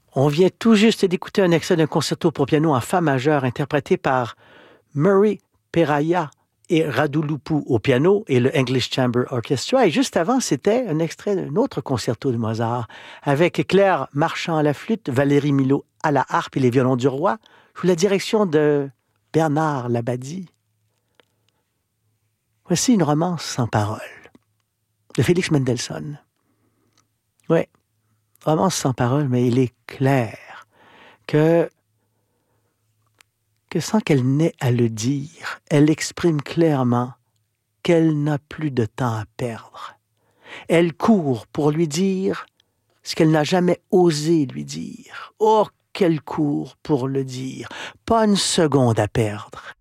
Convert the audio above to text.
On vient tout juste d'écouter un extrait d'un concerto pour piano en fa majeur interprété par Murray Peraya et Radulupu au piano et le English Chamber Orchestra. Et juste avant, c'était un extrait d'un autre concerto de Mozart avec Claire Marchand à la flûte, Valérie Milot à la harpe et les violons du roi, sous la direction de Bernard Labadie. Voici une romance sans parole de Félix Mendelssohn. Oui, romance sans parole, mais il est clair que sans qu'elle n'ait à le dire, elle exprime clairement qu'elle n'a plus de temps à perdre. Elle court pour lui dire ce qu'elle n'a jamais osé lui dire. Oh, qu'elle court pour le dire. Pas une seconde à perdre.